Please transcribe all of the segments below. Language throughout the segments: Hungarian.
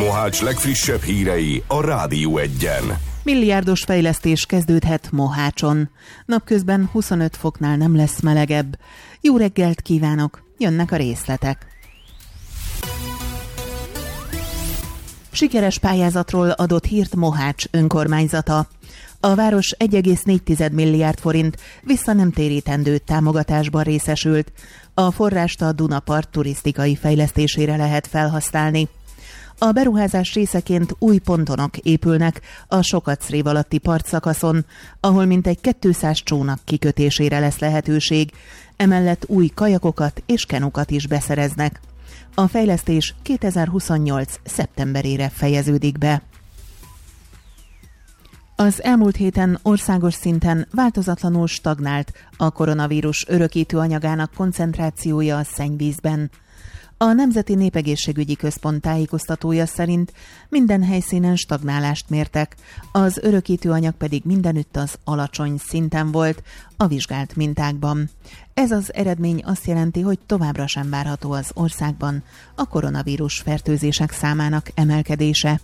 Mohács legfrissebb hírei a Rádió Egyen. Milliárdos fejlesztés kezdődhet Mohácson. Napközben 25 foknál nem lesz melegebb. Jó reggelt kívánok, jönnek a részletek. Sikeres pályázatról adott hírt Mohács önkormányzata. A város 1,4 milliárd forint visszanemtérítendő támogatásban részesült. A forrást a Dunapart turisztikai fejlesztésére lehet felhasználni. A beruházás részeként új pontonok épülnek a Sokacrév alatti partszakaszon, ahol mintegy 200 csónak kikötésére lesz lehetőség, emellett új kajakokat és kenukat is beszereznek. A fejlesztés 2028. szeptemberére fejeződik be. Az elmúlt héten országos szinten változatlanul stagnált a koronavírus örökítő anyagának koncentrációja a szennyvízben. A Nemzeti Népegészségügyi Központ tájékoztatója szerint minden helyszínen stagnálást mértek, az örökítőanyag pedig mindenütt az alacsony szinten volt a vizsgált mintákban. Ez az eredmény azt jelenti, hogy továbbra sem várható az országban a koronavírus fertőzések számának emelkedése.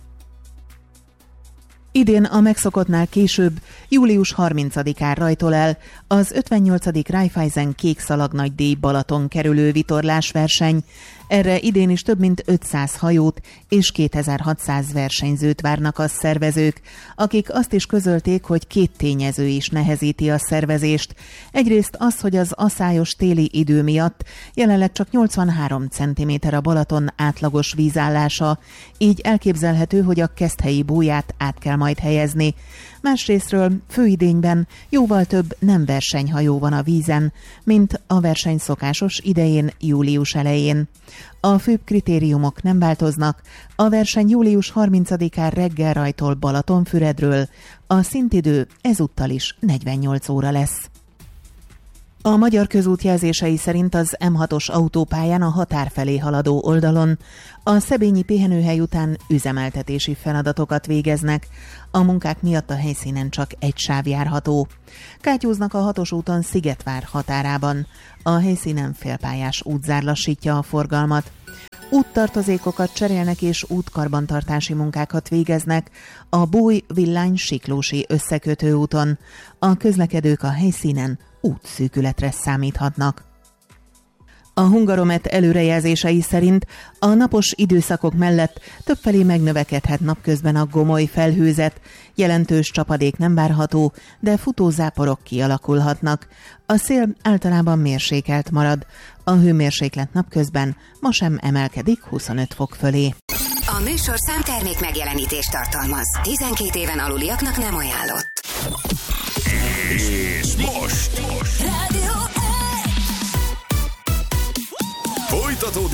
Idén a megszokottnál később, július 30-án rajtol el az 58. Raiffeisen Kék Szalag Nagydíj Balaton kerülő vitorlásverseny. Erre idén is több mint 500 hajót és 2600 versenyzőt várnak a szervezők, akik azt is közölték, hogy két tényező is nehezíti a szervezést. Egyrészt az, hogy az aszályos téli idő miatt jelenleg csak 83 cm a Balaton átlagos vízállása, így elképzelhető, hogy a Keszthelyi búját át kell majd helyezni. Másrésztről főidényben jóval több nem versenyhajó van a vízen, mint a verseny szokásos idején július elején. A főbb kritériumok nem változnak, a verseny július 30-án reggel rajtol Balatonfüredről, a szintidő ezúttal is 48 óra lesz. A Magyar Közút jelzései szerint az M6-os autópályán a határ felé haladó oldalon a szebényi pihenőhely után üzemeltetési feladatokat végeznek. A munkák miatt a helyszínen csak egy sáv járható. Kátyúznak a 6-os úton Szigetvár határában. A helyszínen félpályás útzár lassítja a forgalmat. Úttartozékokat cserélnek és útkarbantartási munkákat végeznek a Búj-Villány-Siklósi összekötő úton. A közlekedők a helyszínen útszűkületre számíthatnak. A Hungaromet előrejelzései szerint a napos időszakok mellett többfelé megnövekedhet napközben a gomoly felhőzet, jelentős csapadék nem várható, de futózáporok kialakulhatnak. A szél általában mérsékelt marad, a hőmérséklet napközben ma sem emelkedik 25 fok fölé. A műsorszám termék megjelenítést tartalmaz. 12 éven aluliaknak nem ajánlott.